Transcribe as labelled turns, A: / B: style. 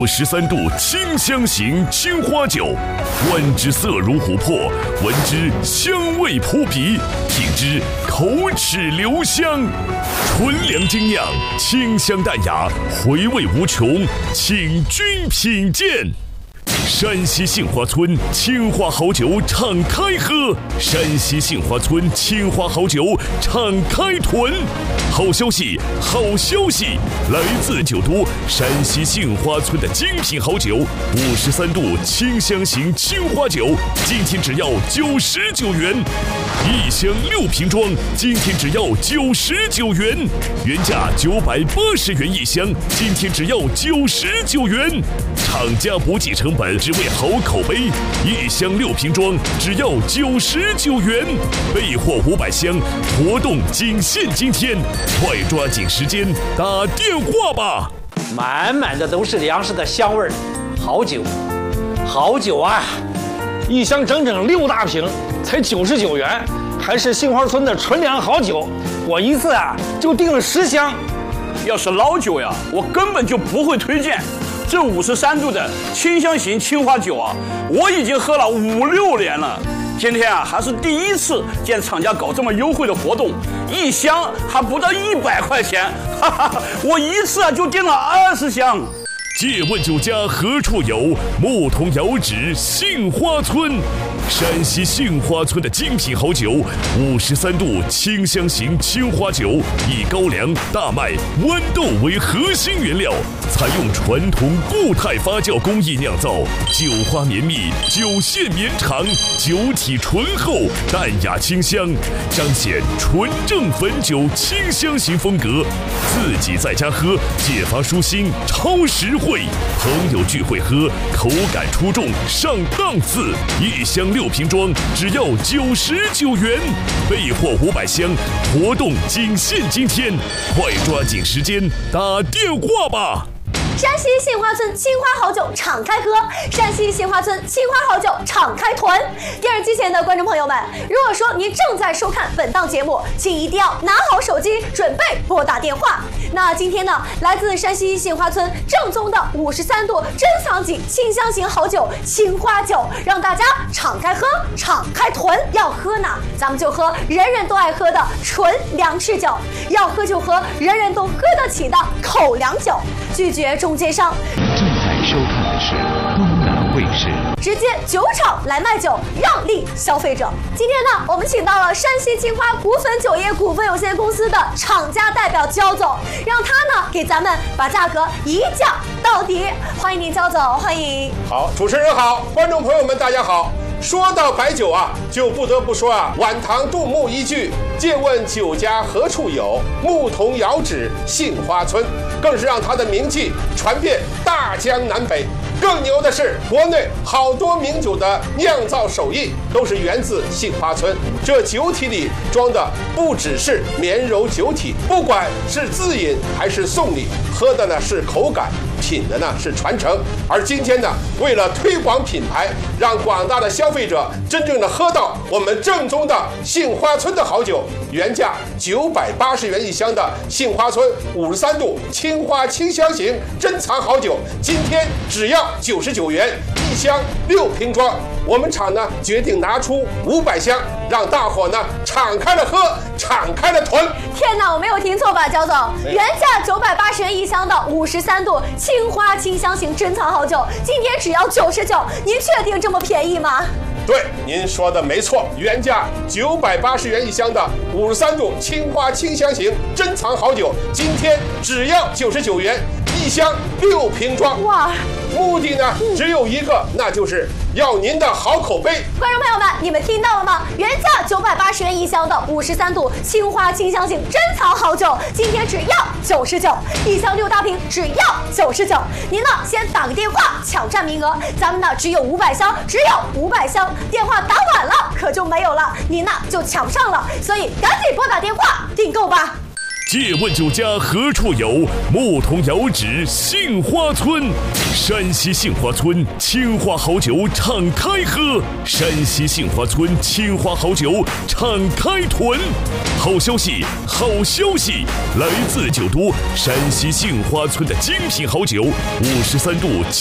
A: 13度清香型青花酒，观之色如琥珀，闻之香味扑鼻，品之口齿留香。纯粮精酿，清香淡雅，回味无穷，请君品鉴。山西杏花村青花好酒敞开喝，山西杏花村青花好酒敞开囤。好消息，好消息！来自酒都山西杏花村的精品好酒，53度清香型青花酒，今天只要99元，一箱6瓶装，今天只要99元，原价980元一箱，今天只要99元。厂家不计成本，只为好口碑，一箱6瓶装，只要99元，备货500箱，活动仅限今天，快抓紧时间打电话吧！
B: 满满的都是粮食的香味儿，好酒，好酒啊！
C: 一箱整整6大瓶，才99元，还是杏花村的纯粮好酒。我一次就订了10箱。
D: 要是老酒呀，我根本就不会推荐。这53度的清香型青花酒啊，我已经喝了5、6年了。今天还是第一次见厂家搞这么优惠的活动，一箱还不到100块钱，哈哈！我一次就订了20箱。
A: 借问酒家何处有？牧童遥指杏花村。山西杏花村的精品好酒，53度清香型青花酒，以高粱、大麦、豌豆为核心原料，采用传统固态发酵工艺酿造，酒花绵密，酒线绵长，酒体醇厚，淡雅清香，彰显纯正汾酒清香型风格。自己在家喝，解乏舒心，超实惠。朋友聚会喝，口感出众，上档次。一箱6瓶装，只要99元，备货500箱，活动仅限今天，快抓紧时间打电话吧！
E: 山西杏花村青花好酒敞开喝，山西杏花村青花好酒敞开囤。电视机前的观众朋友们，如果说您正在收看本档节目，请一定要拿好手机，准备拨打电话。那今天呢，来自山西杏花村正宗的53度珍藏级清香型好酒青花酒，让大家敞开喝，敞开囤。要喝呢，咱们就喝人人都爱喝的纯粮食酒；要喝就喝人人都喝得起的口粮酒。拒绝中间商。
F: 正在收看的是东南卫视，
E: 直接酒厂来卖酒，让利消费者。今天呢，我们请到了山西青花谷粉酒业股份有限公司的厂家代表焦总，让他呢给咱们把价格一降到底。欢迎您，焦总，欢迎。
G: 好，主持人好，观众朋友们大家好。说到白酒就不得不说晚唐杜牧一句“借问酒家何处有，牧童遥指杏花村”，更是让他的名气传遍大江南北。更牛的是，国内好多名酒的酿造手艺都是源自杏花村。这酒体里装的不只是绵柔酒体，不管是自饮还是送礼，喝的呢是口感，品的呢是传承。而今天呢，为了推广品牌，让广大的消费者真正的喝到我们正宗的杏花村的好酒，原价980元一箱的杏花村53度青花清香型珍藏好酒，今天只要99元一箱6瓶装。我们厂呢决定拿出500箱，让大伙呢敞开了喝，敞开了囤。
E: 天哪，我没有听错吧，焦总？原价980元一箱的53度青花清香型珍藏好酒，今天只要99，您确定这么便宜吗？
G: 对，您说的没错，原价980元一箱的53度青花清香型珍藏好酒，今天只要99元一箱6瓶装。哇！目的呢只有一个，那就是要您的好口碑。
E: 观众朋友们，你们听到了吗？原价980元一箱的53度青花清香型珍藏好酒，今天只要99，一箱6大瓶只要99。您呢先打个电话抢占名额，咱们呢只有500箱，只有500箱，电话打晚了可就没有了，您呢就抢上了，所以赶紧拨打电话订购吧。
A: 借问酒家何处有？牧童遥指杏花村。山西杏花村青花好酒敞开喝，山西杏花村青花好酒敞开囤。好消息，好消息！来自酒都山西杏花村的精品好酒，53度